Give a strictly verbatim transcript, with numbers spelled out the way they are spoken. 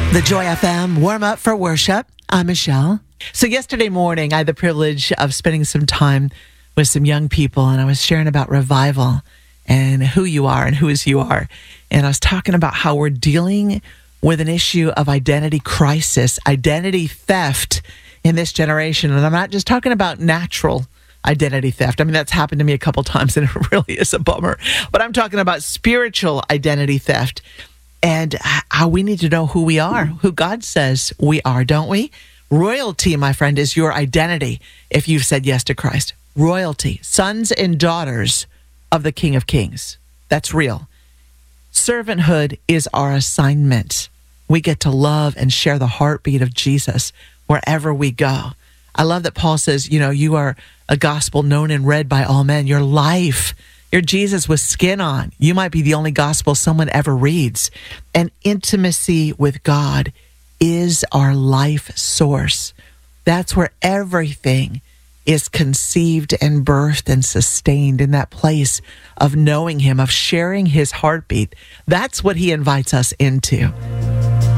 The Joy F M warm up for worship. I'm Michelle. So yesterday morning, I had the privilege of spending some time with some young people, and I was sharing about revival and who you are and who is you are. And I was talking about how we're dealing with an issue of identity crisis, identity theft in this generation. And I'm not just talking about natural identity theft. I mean, that's happened to me a couple times, and it really is a bummer. But I'm talking about spiritual identity theft. And how we need to know who we are, who God says we are, don't we? Royalty, my friend, is your identity if you've said yes to Christ. Royalty, sons and daughters of the King of Kings. That's real. Servanthood is our assignment. We get to love and share the heartbeat of Jesus wherever we go. I love that Paul says, you know, you are a gospel known and read by all men. Your life, your Jesus with skin on. You might be the only gospel someone ever reads. And intimacy with God is our life source. That's where everything is conceived and birthed and sustained, in that place of knowing him, of sharing his heartbeat. That's what he invites us into.